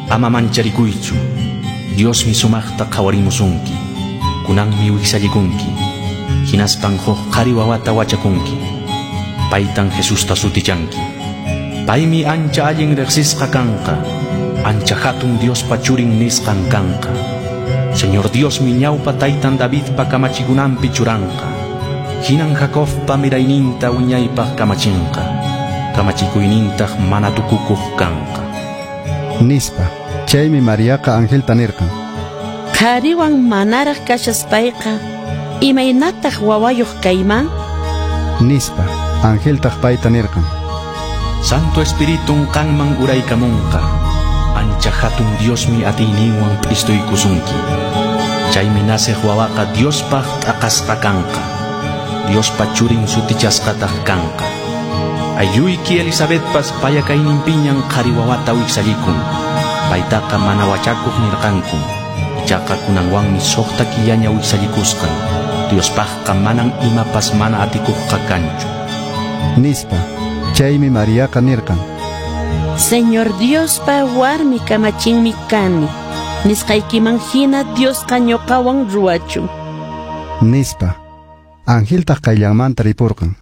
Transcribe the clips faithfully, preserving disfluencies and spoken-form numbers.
ama mancharikuychu. Dios mi sumaqta qhawarimusunki, kunanmi wiksallikunki, hinaspan huk qhari wawata wachakunki, paytan Jesusta sutichanki. Paymi ancha allin riqsisqa kanqa, ancha hatun Diospa churin nisqan kanqa. Señor Dios mi ñawpa taytan Davidpa kamachikunanpi churanqa, hinan Jacobpa mirayninta wiñaypaq kamachinqa, kamachikuynintaq mana tukukuq kanqa. Nispa, chaymi Mariaqa angelta nirqan: qhariwan manaraq kashaspayqa, imaynataq wawayuq kayman? Nispa, angeltaq payta nirqan: Santo Espiritum qanman uraykamunqa, ancha hatun Diosmi atiyninwan pristuykusunki. Chaymi naseq wawaqa Diospaq t'aqasqa kanqa, Diospa churin sutichasqataq kanqa. Ayuyki Elisabetpas paya kayninpiñan qhari wawata wiksallikun, paytaqa mana wachakuq nirqankun, ichaqa kunanwanmi suqta killaña wiksallikusqan, Diospaqqa manan imapas mana atikuqqa kanchu. Nispa, chaymi Mariaqa nirqan: Señor Diospa warmi kamachinmi kani, nisqaykiman hina Diosqa ñuqawan ruwachun. Nispa, angeltaq qayllanmanta ripurqan.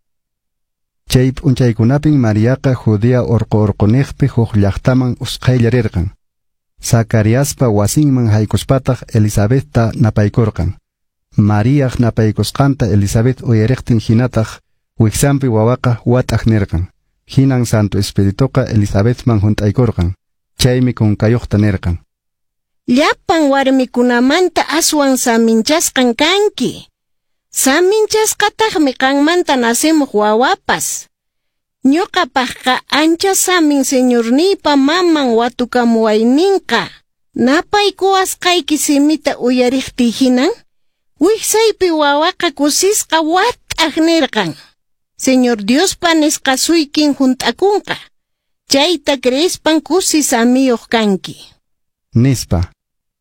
Chay p'unchaykunapin Mariaqa Judea urqu urquniqpi huk llaqtaman usqaylla rirqan. Zacariaspa wasinman haykuspataq Elisabetta napaykurqan. Mariaq napaykusqanta Elisabet uyariqtin hinataq wiksanpi wawaqa wat'aq nirqan. Hinan Santo Espirituqa Elisabetman hunt'aykurqan. Chaymi kunkayuqta nirqan: Llapan warmikunamanta aswan saminchasqan kanki. Saminchasqataqmi qanmanta nasimuq wawapas. Ñuqapaqqa ancha samin señornipa maman watukamuwayninqa. Napaykuwasqayki simita uyariqti hinan, wiksaypi wawaqa kusisqa wat'aq nirqan. Señor Diospa nisqa suykin hunt'akunqa, chayta creespan kusi samiyuq kanki. Nispa,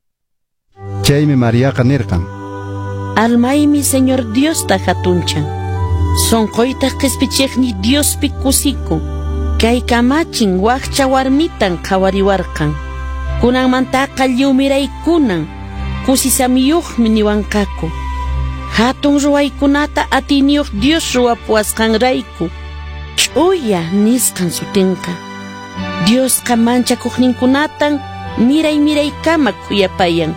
chaymi Mariaqa nirqan: Almaymi Señor Diosta hatunchan, sonqoyta qispichiqni Diospi kusikun, kay kamachin waqcha warmitan qhawariwarqan, kunanmantaqa lliwmiraykunan, kusisamiyuqmi niwanqaku. Hatun ruwaykunata atiniyuq Dios ruwapuwasqanrayku, ch'uya nisqan sutinqa. Diosqa manchakuqninkunatan miray miraykama kuyapayan.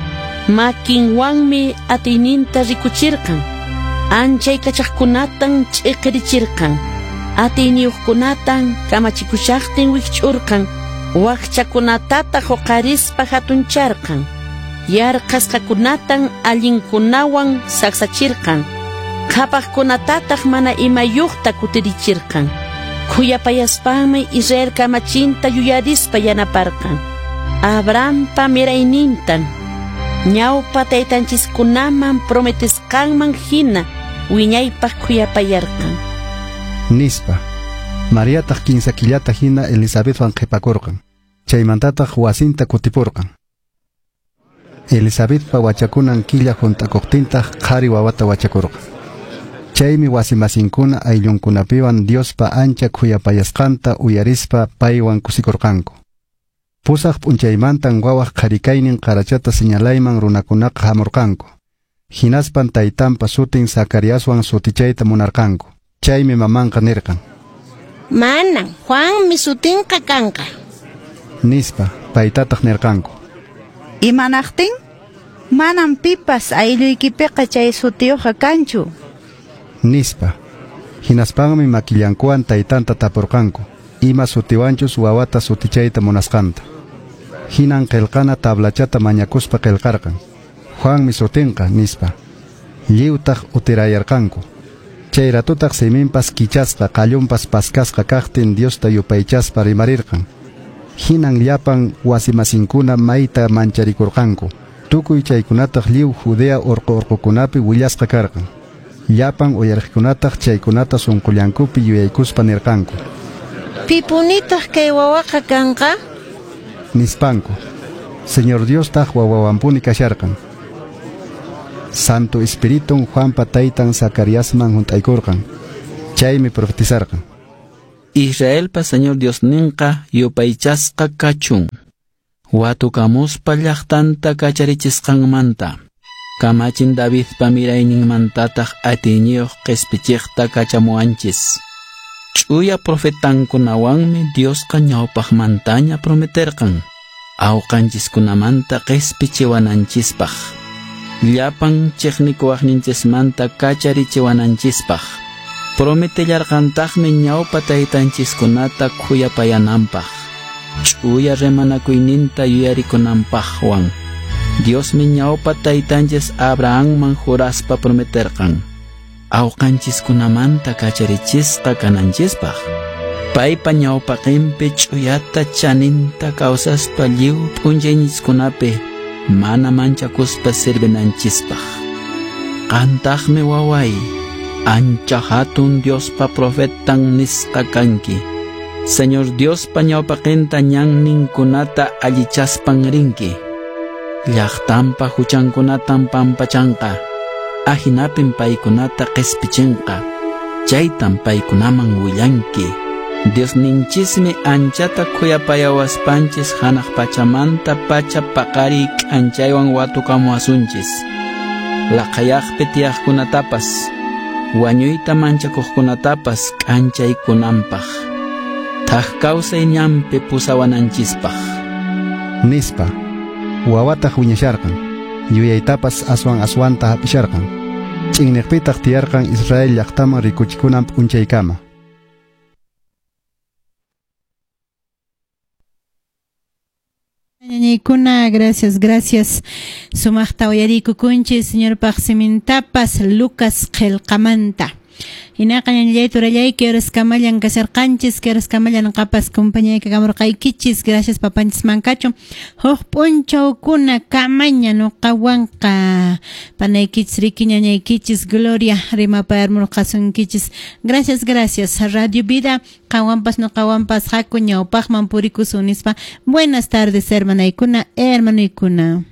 Makinwanmi atiyninta rikuchirqan, anchay kachaqkunatan ch'iqirichirqan, atiyniyuqkunatan kamachikusaqtin wikch'urqan, waqchakunatata huqarispa hatuncharqan, yarqasqakunatan allinkunawan saksachirqan, qhapaqkunatataq mana imayuqta kutirichirqan. Khuyapayaspanmi Israel kamachinta yuyarispa yanaparqan, Abrahampa miraynintan, ñawpa taytanchiskunaman prometisqanman hina wiñaypaq khuyapayarqan. Nispa, Mariataq kinsa killata hina Elisabetwan qhipakurqan. Chaymantataq wasinta kutipurqan. Elisabetpa wachakunan killa hunt'akuqtintaq qhari wawata wachakurqan. Chaymi wasimasinkuna ayllunkunapiwan Diospa ancha khuyapayasqanta uyarispa paywan kusikurqanku. Pusaq p'unchaymantan wawaq qharikaynin qarachata señalayman runakunaqa hamurqanku. Hinaspan taytanpa sutin Zacariaswan sutichayta munarqanku. Chaymi mamanqa nirqan: Manan, Juanmi sutinqa kanqa. Nispa, paytataq nirqanku: Imanaqtin? Manan pipas aylluykipiqa chay sutiyuqa kanchu. Nispa, hinaspanmi makillankuwan taytanta tapurqanku, ima sutiwanchus wawata sutichayta munasqanta. Hinan qillqana tablachata mañakuspa qillqarqan. Juanmi sutinqa, nispa. Lliwtaq utirayarqanku. Chay ratutaq siminpas kichasqa qallunpas paskasqa kaqtin Diosta yupaychaspa rimarirqan. Hinan llapan wasimasinkuna mayta mancharikurqanku. Tukuy chaykunataq lliw Judea urqu urqukunapi willasqa karqan. Llapan uyariqkunataq chaykunata sunqullankupi yuyaykuspa nirqanku: Pipunitaq kay wawaqa kanqa? Nispanku: Señor Diostaq wawawanpuni kasharqan. Santo Espiritum Juanpa taytan Zacariasman hunt'aykurqan. Chaymi profetizarqan: Israelpa Señor Dios ninqa yupaychasqa kachun. watukamuspa llaqtanta kacharichisqanmanta kamachin Davidpa mirayninmantataq atiñiyuq qispichiqta kachamuanchis. Ch'uya profetankunawanmi Diosqa ñawpaqmantaña prometerqan awqanchiskunamanta qispichiwananchispaq, llapan chiqnikuwaqninchismanta kacharichiwananchispaq. Prometellarqantaqmi ñawpa taytanchiskunata khuyapayananpaq, ch'uya rimanakuyninta yuyarikunanpaqwan. Diosmi ñawpa taytanchis Abrahamman juraspa prometerqan awqanchiskunamanta kacharichisqa kananchispaq. Paypa ñawpaqinpi ch'uyata chaninta kawsaspa lliw p'unchayniskunapi mana manchakuspa sirvinanchispaq. Qantaqmi waway, ancha hatun Diospa profetan nisqa kanki. Señor Diospa ñawpaqinta ñanninkunata allichaspan rinki. Llaqtanpa huchankunatan pampachanqa, ahinapin paykunata qispichinqa, chaytan paykunaman willanki. Dios ninchismi anchata khuyapayawaspanchis hanaq pachamanta pacha paqari k'anchaywan watukamu asunchis. Laqayaqpi tiyaqkunatapas, wañuyta manchakuqkunatapas k'anchaykunanpaq, thaq kawsay ñanpi pusawananchispaq. Nispa wawataq wiñasharqan, yuyaytapas aswan aswanta hapisharqan. Ch'inniqpitaq tiyarqan Israel llaqtaman rikuchikunan p'unchaykama. Ñañaykuna, gracias, gracias. Sumaqta uyarikukunchis señor Paxsimintapas Lucas Qelqamanta. Hinaqa ñañallay turallay que horas kamallan kasarqanchis, que horas kamallan qapas compañía que kamurqaykichis, gracias papanchis mankachu. Huk p'unchawkuna kamaña nuqawanqa panaykichis riki ñañaykichis Gloria rimapayarmurqasunkichis. Gracias, gracias. Radio Vida qhawanpas nuqawanpas haku ñawpaqman purikusunispa. Buenas tardes, hermanaykuna, hermanaykuna.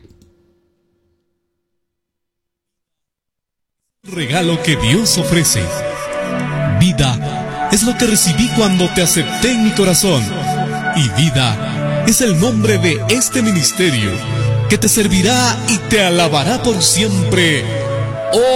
Regalo que Dios ofrece. Vida es lo que recibí cuando te acepté en mi corazón. Y vida es el nombre de este ministerio que te servirá y te alabará por siempre. Oh,